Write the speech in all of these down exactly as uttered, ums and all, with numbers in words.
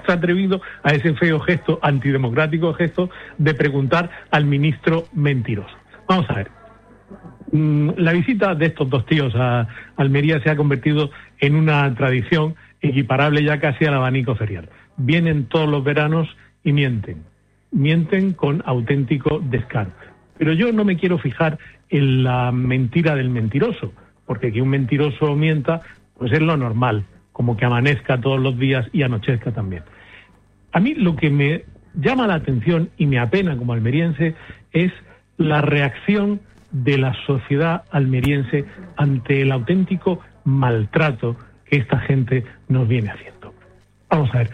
se ha atrevido a ese feo gesto, antidemocrático gesto, de preguntar al ministro mentiroso. Vamos a ver. La visita de estos dos tíos a Almería se ha convertido en una tradición equiparable ya casi al abanico ferial. Vienen todos los veranos y mienten. Mienten con auténtico descaro. Pero yo no me quiero fijar en la mentira del mentiroso, porque que un mentiroso mienta, pues es lo normal, como que amanezca todos los días y anochezca también. A mí lo que me llama la atención y me apena como almeriense es la reacción de la sociedad almeriense ante el auténtico maltrato que esta gente nos viene haciendo. Vamos a ver,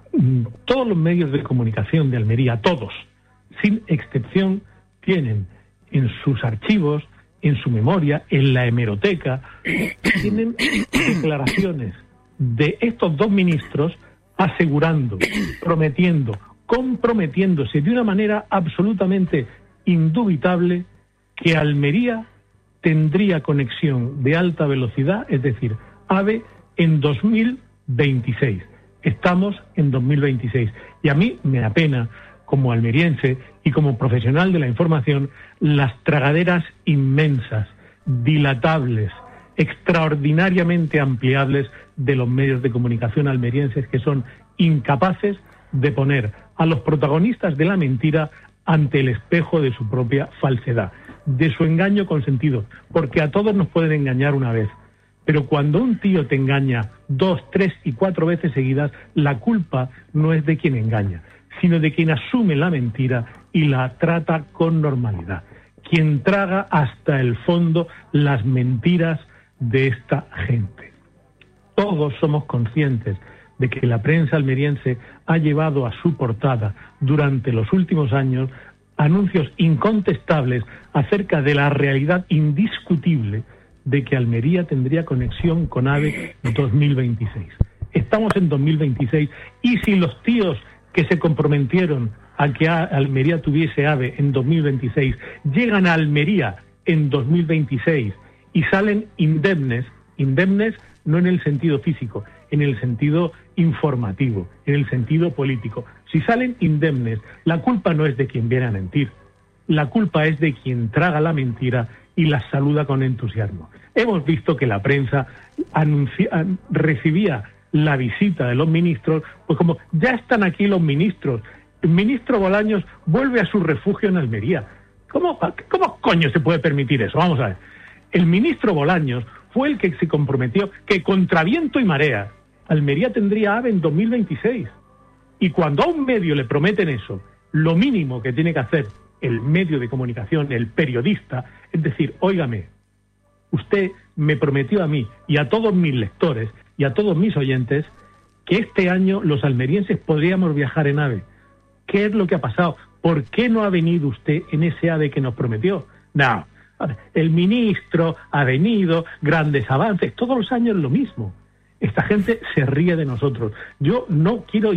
todos los medios de comunicación de Almería, todos, sin excepción, tienen en sus archivos, en su memoria, en la hemeroteca, tienen declaraciones de estos dos ministros asegurando, prometiendo, comprometiéndose de una manera absolutamente indubitable que Almería tendría conexión de alta velocidad, es decir, AVE, en dos mil veintiséis. Estamos en dos mil veintiséis. Y a mí me apena, como almeriense y como profesional de la información, las tragaderas inmensas, dilatables, extraordinariamente ampliables de los medios de comunicación almerienses, que son incapaces de poner a los protagonistas de la mentira ante el espejo de su propia falsedad, de su engaño consentido, porque a todos nos pueden engañar una vez, pero cuando un tío te engaña dos, tres y cuatro veces seguidas, la culpa no es de quien engaña, sino de quien asume la mentira y la trata con normalidad, quien traga hasta el fondo las mentiras de esta gente. Todos somos conscientes de que la prensa almeriense ha llevado a su portada durante los últimos años anuncios incontestables acerca de la realidad indiscutible de que Almería tendría conexión con AVE dos mil veintiséis. Estamos en dos mil veintiséis y si los tíos que se comprometieron a que Almería tuviese AVE en dos mil veintiséis llegan a Almería en dos mil veintiséis y salen indemnes, indemnes no en el sentido físico, en el sentido informativo, en el sentido político. Si salen indemnes, la culpa no es de quien viene a mentir, la culpa es de quien traga la mentira y la saluda con entusiasmo. Hemos visto que la prensa anuncia, recibía la visita de los ministros, pues como ya están aquí los ministros, el ministro Bolaños vuelve a su refugio en Almería. ¿Cómo, cómo coño se puede permitir eso? Vamos a ver. El ministro Bolaños fue el que se comprometió que contra viento y marea Almería tendría AVE en dos mil veintiséis. Y cuando a un medio le prometen eso, lo mínimo que tiene que hacer el medio de comunicación, el periodista, es decir, óigame, usted me prometió a mí y a todos mis lectores y a todos mis oyentes que este año los almerienses podríamos viajar en AVE. ¿Qué es lo que ha pasado? ¿Por qué no ha venido usted en ese AVE que nos prometió? No, el ministro ha venido, grandes avances, todos los años lo mismo. Esta gente se ríe de nosotros. Yo no quiero,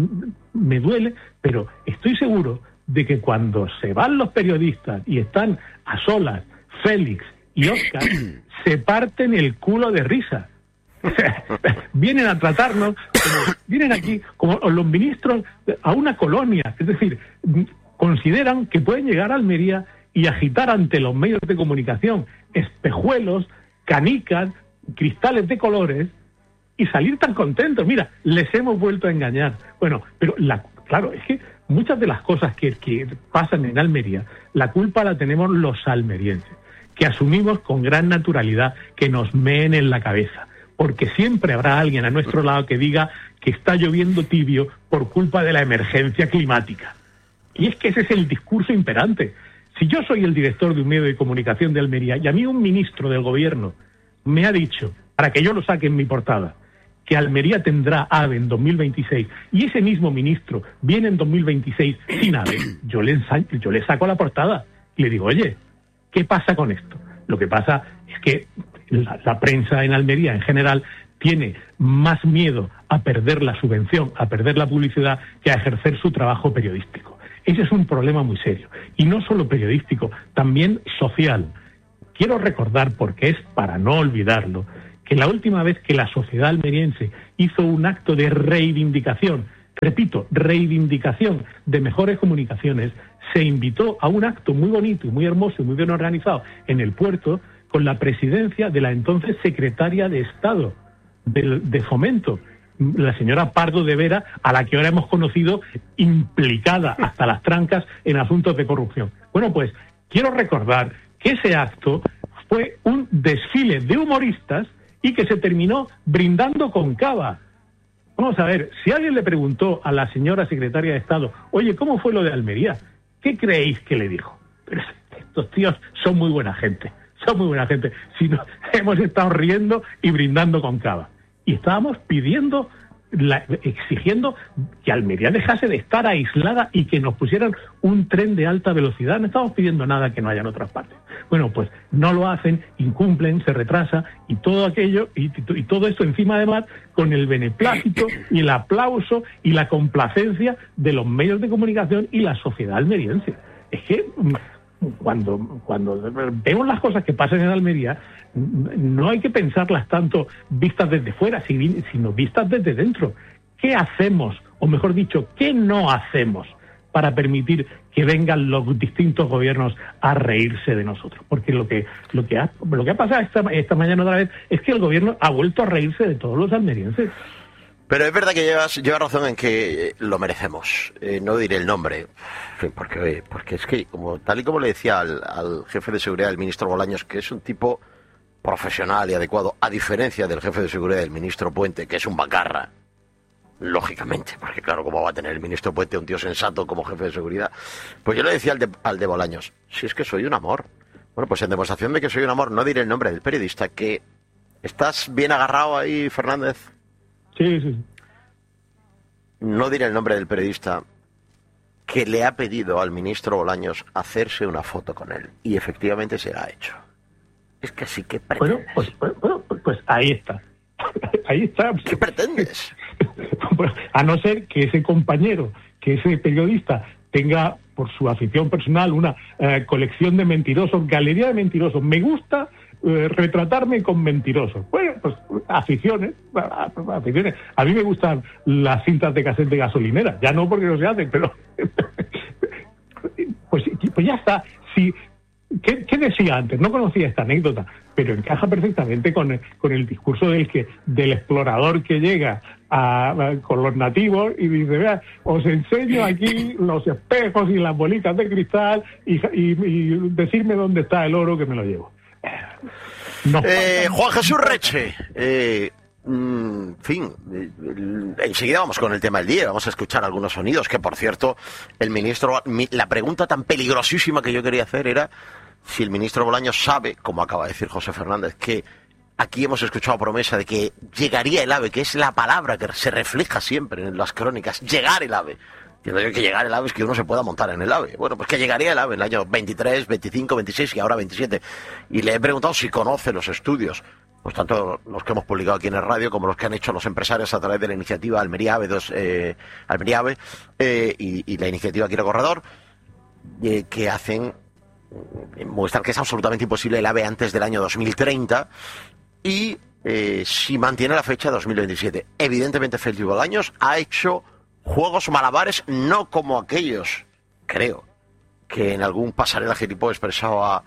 me duele, pero estoy seguro de que cuando se van los periodistas y están a solas Félix y Óscar, se parten el culo de risa. Vienen a tratarnos, como, vienen aquí como los ministros a una colonia, es decir, consideran que pueden llegar a Almería y agitar ante los medios de comunicación espejuelos, canicas, cristales de colores y salir tan contentos. Mira, les hemos vuelto a engañar. Bueno, pero la, claro, es que muchas de las cosas que, que pasan en Almería, la culpa la tenemos los almerienses, que asumimos con gran naturalidad que nos meen en la cabeza, porque siempre habrá alguien a nuestro lado que diga que está lloviendo tibio por culpa de la emergencia climática. Y es que ese es el discurso imperante. Si yo soy el director de un medio de comunicación de Almería y a mí un ministro del gobierno me ha dicho, para que yo lo saque en mi portada, que Almería tendrá AVE en dos mil veintiséis y ese mismo ministro viene en dos mil veintiséis sin AVE, yo le, ensa- yo le saco la portada y le digo, oye, ¿qué pasa con esto? Lo que pasa es que la, la prensa en Almería en general tiene más miedo a perder la subvención, a perder la publicidad, que a ejercer su trabajo periodístico. Ese es un problema muy serio. Y no solo periodístico, también social. Quiero recordar, porque es para no olvidarlo, que la última vez que la sociedad almeriense hizo un acto de reivindicación repito, reivindicación de mejores comunicaciones, se invitó a un acto muy bonito y muy hermoso y muy bien organizado en el puerto con la presidencia de la entonces secretaria de Estado de, de Fomento, la señora Pardo de Vera, a la que ahora hemos conocido implicada hasta las trancas en asuntos de corrupción. Bueno, pues quiero recordar que ese acto fue un desfile de humoristas y que se terminó brindando con cava. Vamos a ver, si alguien le preguntó a la señora secretaria de Estado, oye, ¿cómo fue lo de Almería? ¿Qué creéis que le dijo? Pero estos tíos son muy buena gente, son muy buena gente. Si no, hemos estado riendo y brindando con cava. Y estábamos pidiendo, la, exigiendo que Almería dejase de estar aislada y que nos pusieran un tren de alta velocidad. No estamos pidiendo nada que no haya en otras partes. Bueno, pues no lo hacen, incumplen, se retrasa y todo aquello, y, y todo esto encima además con el beneplácito y el aplauso y la complacencia de los medios de comunicación y la sociedad almeriense. Es que cuando, cuando vemos las cosas que pasan en Almería, no hay que pensarlas tanto vistas desde fuera, sino vistas desde dentro. ¿Qué hacemos, o mejor dicho, qué no hacemos para permitir que vengan los distintos gobiernos a reírse de nosotros? Porque lo que lo que ha, lo que ha pasado esta, esta mañana otra vez es que el gobierno ha vuelto a reírse de todos los almerienses. Pero es verdad que llevas, llevas razón en que lo merecemos. Eh, no diré el nombre, porque, porque es que, como tal y como le decía al, al jefe de seguridad, el ministro Bolaños, que es un tipo profesional y adecuado, a diferencia del jefe de seguridad, el ministro Puente, que es un bacarra, lógicamente, porque claro, ¿cómo va a tener el ministro Puente un tío sensato como jefe de seguridad? Pues yo le decía al de, al de Bolaños, si es que soy un amor. Bueno, pues en demostración de que soy un amor, no diré el nombre del periodista, que estás bien agarrado ahí, Fernández. Sí, sí. No diré el nombre del periodista que le ha pedido al ministro Bolaños hacerse una foto con él. Y efectivamente se la ha hecho. Es que sí que pretendes. Bueno, pues, pues, pues, pues ahí está. Ahí está. ¿Qué pretendes? A no ser que ese compañero, que ese periodista tenga, por su afición personal, una eh, colección de mentirosos, galería de mentirosos. Me gusta eh, retratarme con mentirosos. Bueno, pues aficiones, aficiones. A mí me gustan las cintas de cassette de gasolinera. Ya no porque no se hacen, pero... pues, pues ya está. Si... ¿Qué, ¿Qué decía antes? No conocía esta anécdota, pero encaja perfectamente con el, con el discurso del que del explorador que llega a, a, con los nativos y dice, vea, os enseño aquí los espejos y las bolitas de cristal y, y, y decirme dónde está el oro que me lo llevo. No. Eh, Juan Jesús Reche, eh, en fin, enseguida vamos con el tema del día, vamos a escuchar algunos sonidos, que por cierto, el ministro, la pregunta tan peligrosísima que yo quería hacer era si el ministro Bolaños sabe, como acaba de decir José Fernández, que aquí hemos escuchado promesa de que llegaría el AVE, que es la palabra que se refleja siempre en las crónicas, llegar el AVE. Entiendo yo que llegar el AVE es que uno se pueda montar en el AVE. Bueno, pues que llegaría el AVE en el año veintitrés, veinticinco, veintiséis y ahora veintisiete. Y le he preguntado si conoce los estudios, pues tanto los que hemos publicado aquí en el radio como los que han hecho los empresarios a través de la iniciativa Almería AVE, dos, eh, Almería AVE eh, y, y la iniciativa Quiero Corredor, eh, que hacen muestran que es absolutamente imposible el AVE antes del año dos mil treinta y eh, si mantiene la fecha dos mil veintisiete. Evidentemente Félix Bolaños ha hecho juegos malabares, no como aquellos, creo, que en algún pasarela gilipollas expresaba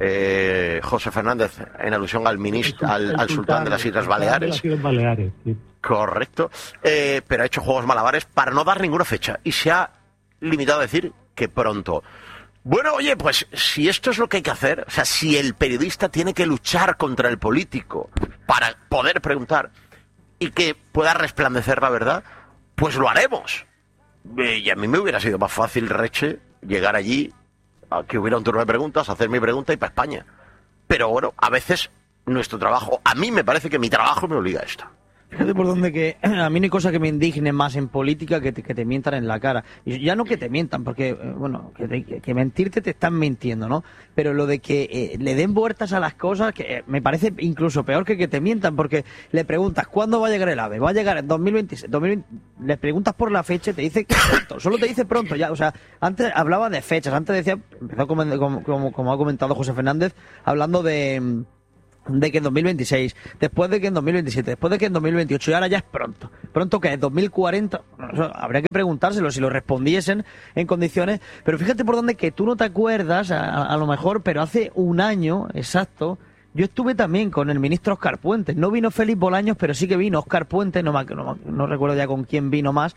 eh, José Fernández en alusión al ministro, al, al sultán de las Islas Baleares. Las Islas Baleares, sí. Correcto, eh, pero ha hecho juegos malabares para no dar ninguna fecha y se ha limitado a decir que pronto. Bueno, oye, pues si esto es lo que hay que hacer, o sea, si el periodista tiene que luchar contra el político para poder preguntar y que pueda resplandecer la verdad, pues lo haremos. Eh, y a mí me hubiera sido más fácil, Reche, llegar allí, a que hubiera un turno de preguntas, hacer mi pregunta y para España. Pero bueno, a veces nuestro trabajo, a mí me parece que mi trabajo me obliga a esto. Fíjate por donde que a mí no hay cosa que me indigne más en política que te, que te mientan en la cara. Y ya no que te mientan, porque, eh, bueno, que, te, que mentirte te están mintiendo, ¿no? Pero lo de que eh, le den vueltas a las cosas, que eh, me parece incluso peor que que te mientan, porque le preguntas, ¿cuándo va a llegar el AVE? ¿Va a llegar en dos mil veintiséis? dos mil veinte, le preguntas por la fecha y te dice que pronto, solo te dice pronto ya. O sea, antes hablaba de fechas, antes decía, empezó como, como, como, como ha comentado José Fernández, hablando de... de que en dos mil veintiséis, después de que en dos mil veintisiete, después de que en dos mil veintiocho, y ahora ya es pronto. ¿Pronto que es? ¿dos mil cuarenta? Bueno, eso habría que preguntárselo si lo respondiesen en condiciones. Pero fíjate por dónde, que tú no te acuerdas, a, a lo mejor, pero hace un año exacto, yo estuve también con el ministro Óscar Puente. No vino Félix Bolaños, pero sí que vino Óscar Puente, no, no, no recuerdo ya con quién vino más.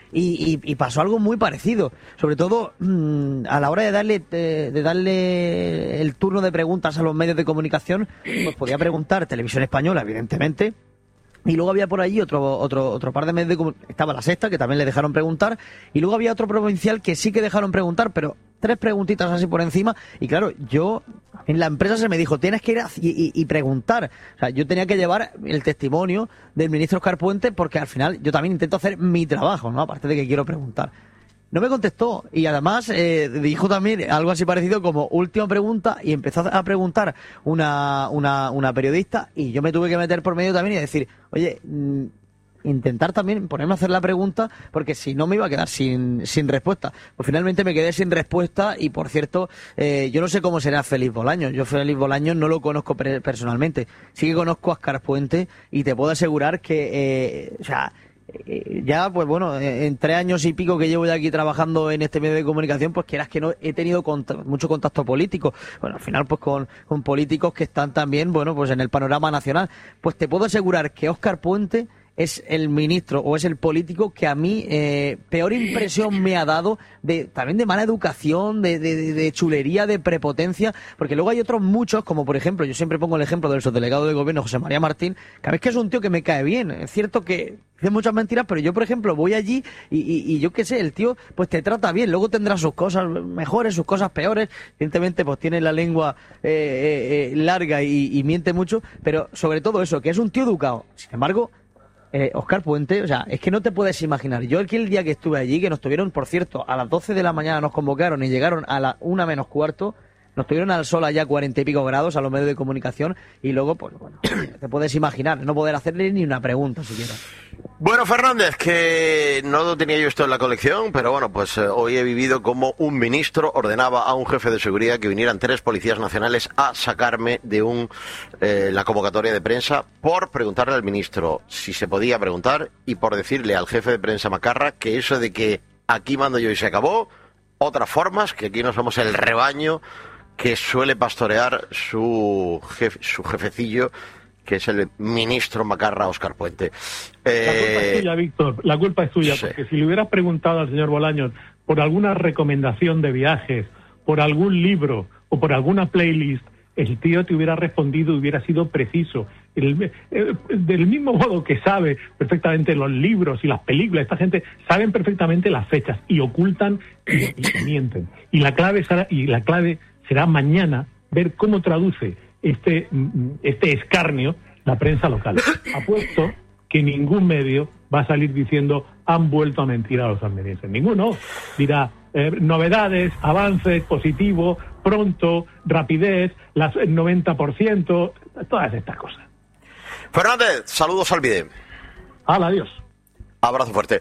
Y, y, y pasó algo muy parecido, sobre todo mmm, a la hora de darle de, de darle el turno de preguntas a los medios de comunicación, pues podía preguntar Televisión Española, evidentemente, y luego había por allí otro otro otro par de medios de comunicación, estaba La Sexta, que también le dejaron preguntar, y luego había otro provincial que sí que dejaron preguntar, pero tres preguntitas así por encima, y claro, yo en la empresa se me dijo, tienes que ir a, y, y, y preguntar. O sea, yo tenía que llevar el testimonio del ministro Óscar Puente, porque al final yo también intento hacer mi trabajo, ¿no? Aparte de que quiero preguntar. No me contestó, y además eh, dijo también algo así parecido como última pregunta, y empezó a preguntar una, una, una periodista, y yo me tuve que meter por medio también y decir, oye, mmm, intentar también ponerme a hacer la pregunta, porque si no me iba a quedar sin, sin respuesta. Pues finalmente me quedé sin respuesta, y por cierto, eh, yo no sé cómo será Félix Bolaños. Yo Félix Bolaños no lo conozco per- personalmente. Sí que conozco a Óscar Puente, y te puedo asegurar que, eh, o sea, eh, ya, pues bueno, eh, en tres años y pico que llevo ya aquí trabajando en este medio de comunicación, pues quieras que no, he tenido cont- mucho contacto político. Bueno, al final, pues con, con políticos que están también, bueno, pues en el panorama nacional. Pues te puedo asegurar que Óscar Puente es el ministro o es el político que a mí eh, peor impresión me ha dado, de también de mala educación, de, de, de chulería, de prepotencia, porque luego hay otros muchos, como por ejemplo, yo siempre pongo el ejemplo del subdelegado de gobierno José María Martín, que a mí es que es un tío que me cae bien. Es cierto que dice muchas mentiras, pero yo, por ejemplo, voy allí y, y, y yo qué sé, el tío pues te trata bien, luego tendrá sus cosas mejores, sus cosas peores, evidentemente pues tiene la lengua eh, eh, eh, larga y, y miente mucho, pero sobre todo eso, que es un tío educado. Sin embargo, Eh, Óscar Puente, o sea, es que no te puedes imaginar. Yo aquel día que estuve allí, que nos tuvieron, por cierto, a las doce de la mañana nos convocaron y llegaron a la una menos cuarto, nos tuvieron al sol allá cuarenta y pico grados a los medios de comunicación, y luego, pues bueno, te puedes imaginar, no poder hacerle ni una pregunta siquiera. Bueno, Fernández, que no lo tenía yo esto en la colección, pero bueno, pues eh, hoy he vivido como un ministro ordenaba a un jefe de seguridad que vinieran tres policías nacionales a sacarme de un eh, la convocatoria de prensa por preguntarle al ministro si se podía preguntar, y por decirle al jefe de prensa Macarra que eso de que aquí mando yo y se acabó, otras formas, que aquí no somos el rebaño que suele pastorear su jefe, su jefecillo, que es el ministro Macarra Óscar Puente. Eh... La culpa es tuya, Víctor, la culpa es tuya, sí. Porque si le hubieras preguntado al señor Bolaños por alguna recomendación de viajes, por algún libro o por alguna playlist, el tío te hubiera respondido y hubiera sido preciso. El, eh, del mismo modo que sabe perfectamente los libros y las películas, esta gente saben perfectamente las fechas y ocultan y, y mienten. Y la clave será, y la clave será mañana ver cómo traduce este, este escarnio la prensa local. Apuesto que ningún medio va a salir diciendo han vuelto a mentir a los almerienses. Ninguno dirá eh, novedades, avances, positivo, pronto, rapidez, las, el noventa por ciento, todas estas cosas. Fernández, saludos al Bide. Hala, adiós. Abrazo fuerte.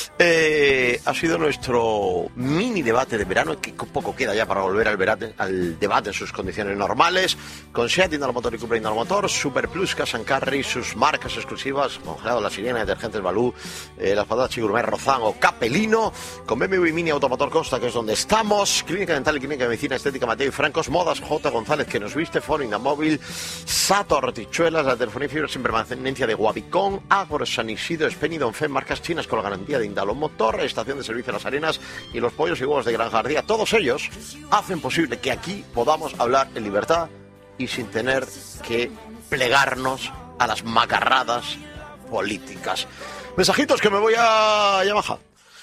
Eh, ha sido nuestro mini debate de verano, que poco queda ya para volver al, verate, al debate en sus condiciones normales, con SEAT, Indal Motor y Cupra Indal Motor, Super Plus, Cash and Carry, sus marcas exclusivas, Congelado, La Sirena, Detergentes Balú, eh, las patatas Chigurumé, Rozán o Capelino, con B M W Mini Automotor Costa, que es donde estamos, Clínica Dental y Clínica de Medicina Estética Mateo y Francos, Modas J. González, que nos viste, Forinda Móvil, Sator Tichuelas, la telefonía y fibra sin permanencia de Guavicón, Agro San Isidro, Espeni, Don Fe, marcas chinas con la garantía de Indalo Motor, Estación de Servicio Las Arenas y los pollos y huevos de Granja Ardía. Todos ellos hacen posible que aquí podamos hablar en libertad y sin tener que plegarnos a las macarradas políticas. Mensajitos que me voy a Yamaha.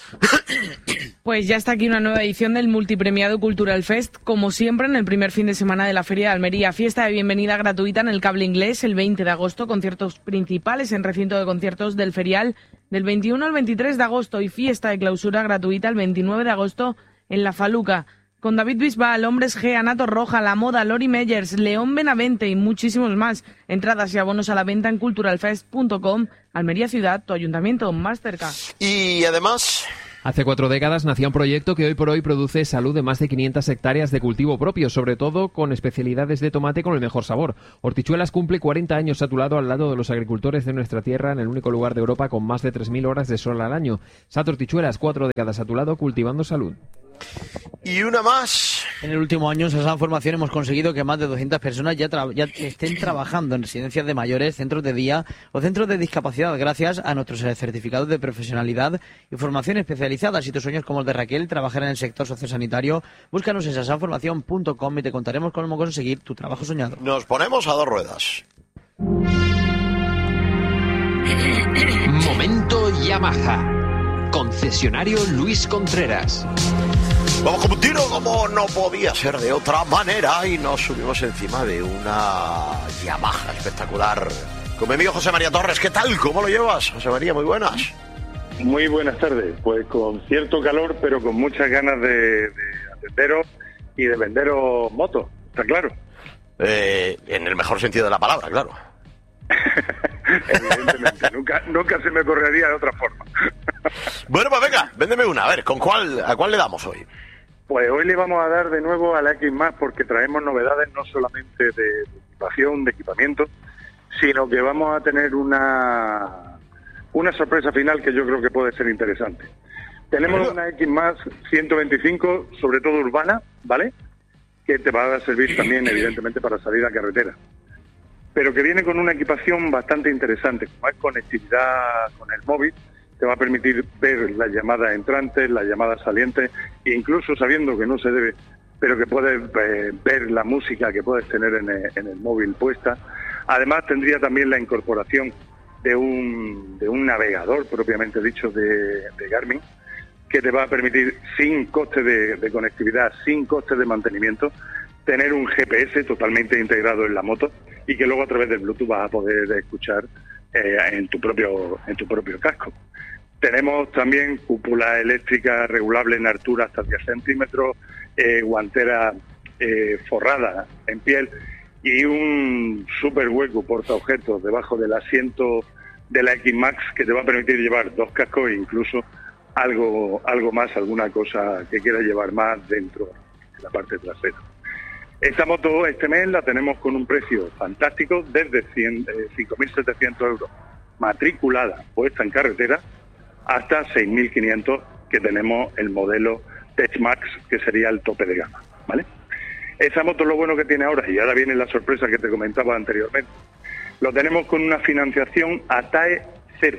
Pues ya está aquí una nueva edición del multipremiado Cultural Fest, como siempre en el primer fin de semana de la Feria de Almería. Fiesta de bienvenida gratuita en el Cable Inglés el veinte de agosto, conciertos principales en recinto de conciertos del Ferial del veintiuno al veintitrés de agosto y fiesta de clausura gratuita el veintinueve de agosto en La Faluca. Con David Bisbal, Hombres G, Anato Roja, La Moda, Lori Meyers, León Benavente y muchísimos más. Entradas y abonos a la venta en culturalfest punto com. Almería Ciudad, tu ayuntamiento más cerca. Y además, Hace cuatro décadas nacía un proyecto que hoy por hoy produce salud de más de quinientas hectáreas de cultivo propio, sobre todo con especialidades de tomate con el mejor sabor. Hortichuelas cumple cuarenta años a tu lado, al lado de los agricultores de nuestra tierra, en el único lugar de Europa con más de tres mil horas de sol al año. Sat Hortichuelas, cuatro décadas a tu lado, cultivando salud. Y una más. En el último año, en Sasan Formación, hemos conseguido que más de doscientas personas ya, tra- ya estén trabajando en residencias de mayores, centros de día o centros de discapacidad, gracias a nuestros certificados de profesionalidad y formación especializada. Si tus sueños como el de Raquel, trabajar en el sector sociosanitario, búscanos en sasan formación punto com y te contaremos cómo conseguir tu trabajo soñado. Nos ponemos a dos ruedas. Momento Yamaha. Concesionario Luis Contreras. Vamos como un tiro, como no podía ser de otra manera, y nos subimos encima de una Yamaha espectacular. Con mi amigo José María Torres, ¿qué tal? ¿Cómo lo llevas? José María, muy buenas. Muy buenas tardes. Pues con cierto calor, pero con muchas ganas de, de atenderos y de venderos motos, ¿está claro? Eh, en el mejor sentido de la palabra, claro. Evidentemente, nunca, nunca se me ocurriría de otra forma. Bueno, pues venga, véndeme una. A ver, ¿con cuál, a cuál le damos hoy? Pues hoy le vamos a dar de nuevo a la X más, porque traemos novedades no solamente de equipación, de equipamiento, sino que vamos a tener una, una sorpresa final que yo creo que puede ser interesante. Tenemos una X más ciento veinticinco, sobre todo urbana, ¿vale? Que te va a servir también, evidentemente, para salir a carretera. Pero que viene con una equipación bastante interesante, como es conectividad con el móvil. Te va a permitir ver las llamadas entrantes, las llamadas salientes, incluso sabiendo que no se debe, pero que puedes eh, ver la música que puedes tener en el, en el móvil puesta. Además, tendría también la incorporación de un, de un navegador, propiamente dicho, de, de Garmin, que te va a permitir, sin coste de, de conectividad, sin coste de mantenimiento, tener un G P S totalmente integrado en la moto y que luego a través del Bluetooth vas a poder escuchar eh, en tu propio en tu propio casco. Tenemos también cúpula eléctrica regulable en altura hasta diez centímetros, eh, guantera eh, forrada en piel y un super hueco portaobjetos debajo del asiento de la X Max que te va a permitir llevar dos cascos e incluso algo algo más, alguna cosa que quieras llevar más dentro de la parte trasera. Esta moto este mes la tenemos con un precio fantástico, desde cinco mil setecientos euros, matriculada, puesta en carretera, hasta seis mil quinientos, que tenemos el modelo Tech Max, que sería el tope de gama, ¿vale? Esa moto lo bueno que tiene ahora, y ahora viene la sorpresa que te comentaba anteriormente, lo tenemos con una financiación a T A E cero.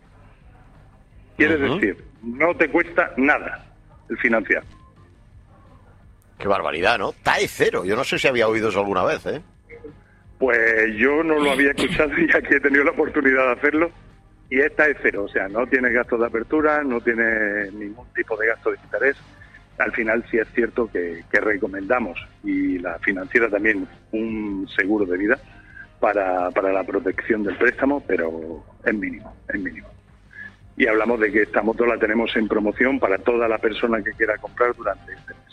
Quiere uh-huh. decir, no te cuesta nada el financiar. Qué barbaridad, ¿no? T A E cero, yo no sé si había oído eso alguna vez, ¿eh? Pues yo no lo había escuchado y aquí he tenido la oportunidad de hacerlo. Y esta es cero, o sea, no tiene gastos de apertura, no tiene ningún tipo de gasto de interés. Al final sí es cierto que, que recomendamos, y la financiera también, un seguro de vida para, para la protección del préstamo, pero es mínimo, es mínimo. Y hablamos de que esta moto la tenemos en promoción para toda la persona que quiera comprar durante este mes.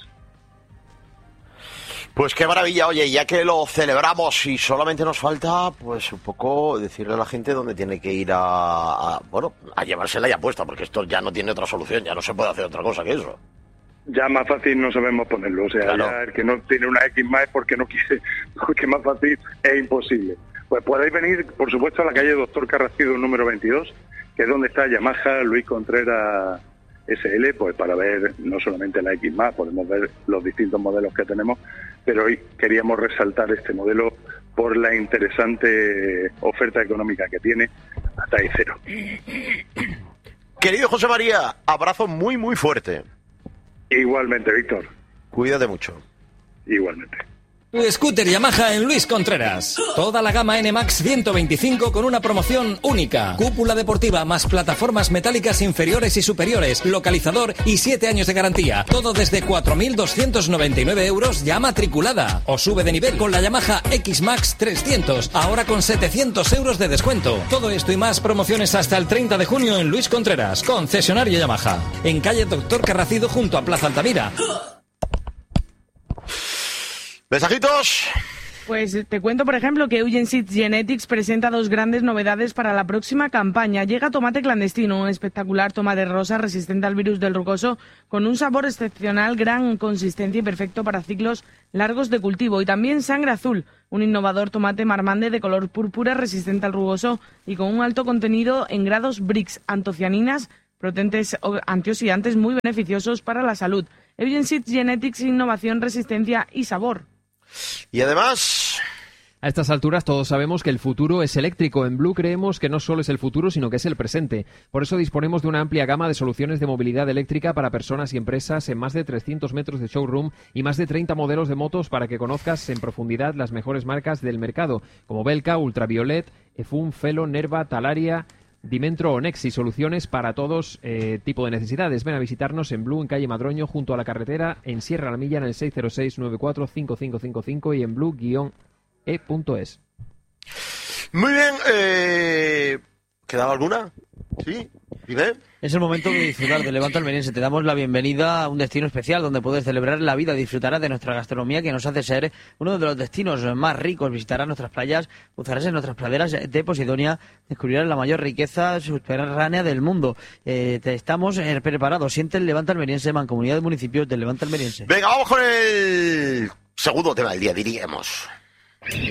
Pues qué maravilla, oye, ya que lo celebramos y solamente nos falta, pues un poco decirle a la gente dónde tiene que ir a, a bueno, a llevársela ya puesta, porque esto ya no tiene otra solución, ya no se puede hacer otra cosa que eso. Ya más fácil no sabemos ponerlo, o sea, claro. Ya el que no tiene una X más es porque no quiere, porque más fácil es imposible. Pues podéis venir, por supuesto, a la calle Doctor Carracido número veintidós, que es donde está Yamaha Luis Contreras S L, pues para ver no solamente la X más, podemos ver los distintos modelos que tenemos, pero hoy queríamos resaltar este modelo por la interesante oferta económica que tiene a T A E cero. Querido José María, abrazo muy muy fuerte. Igualmente, Víctor. Cuídate mucho. Igualmente. Scooter Yamaha en Luis Contreras. Toda la gama N Max ciento veinticinco con una promoción única. Cúpula deportiva más plataformas metálicas inferiores y superiores, localizador y siete años de garantía. Todo desde cuatro mil doscientos noventa y nueve euros ya matriculada. O sube de nivel con la Yamaha X Max trescientos, ahora con setecientos euros de descuento. Todo esto y más promociones hasta el treinta de junio en Luis Contreras, concesionario Yamaha. En calle Doctor Carracido junto a Plaza Altamira. ¿Mensajitos? Pues te cuento, por ejemplo, que Eugene Seeds Genetics presenta dos grandes novedades para la próxima campaña. Llega tomate clandestino, un espectacular tomate rosa resistente al virus del rugoso, con un sabor excepcional, gran consistencia y perfecto para ciclos largos de cultivo. Y también Sangre Azul, un innovador tomate marmande de color púrpura resistente al rugoso y con un alto contenido en grados Brix, antocianinas, potentes antioxidantes muy beneficiosos para la salud. Eugene Seeds Genetics, innovación, resistencia y sabor. Y además... A estas alturas todos sabemos que el futuro es eléctrico. En Blue creemos que no solo es el futuro, sino que es el presente. Por eso disponemos de una amplia gama de soluciones de movilidad eléctrica para personas y empresas en más de trescientos metros de showroom y más de treinta modelos de motos para que conozcas en profundidad las mejores marcas del mercado, como Belka, Ultraviolet, Efun, Felo, Nerva, Talaria, Dimentro o Nexi, soluciones para todos eh, tipo de necesidades. Ven a visitarnos en Blue, en calle Madroño, junto a la carretera, en Sierra La Milla, en el seis cero seis, nueve cuatro cinco cinco cinco cinco y en blue guion e punto es. Muy bien, eh... ¿quedaba alguna? ¿Sí? ¿Dime? Es el momento de disfrutar de Levante Almeriense. Te damos la bienvenida a un destino especial donde puedes celebrar la vida. Disfrutarás de nuestra gastronomía que nos hace ser uno de los destinos más ricos. Visitarás nuestras playas, bucearás en nuestras praderas de Posidonia, descubrirás la mayor riqueza subterránea del mundo. Eh, te estamos eh, preparados. Siente el Levante Almeriense, Mancomunidad de Municipios del Levante Almeriense. Venga, vamos con el segundo tema del día, diríamos.